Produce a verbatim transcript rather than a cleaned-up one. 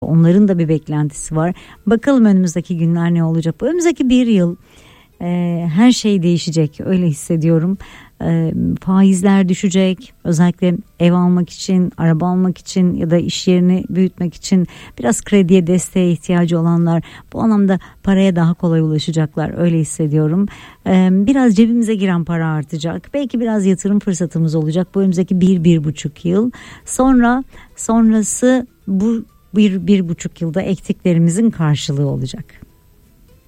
onların da bir beklentisi var. Bakalım önümüzdeki günler ne olacak? Bu önümüzdeki bir yıl e, her şey değişecek, öyle hissediyorum. E, faizler düşecek, özellikle ev almak için, araba almak için ya da iş yerini büyütmek için biraz krediye, desteğe ihtiyacı olanlar bu anlamda paraya daha kolay ulaşacaklar, öyle hissediyorum. E, biraz cebimize giren para artacak, belki biraz yatırım fırsatımız olacak bu önümüzdeki bir, bir buçuk yıl. Sonra sonrası bu bir, bir buçuk yılda ektiklerimizin karşılığı olacak.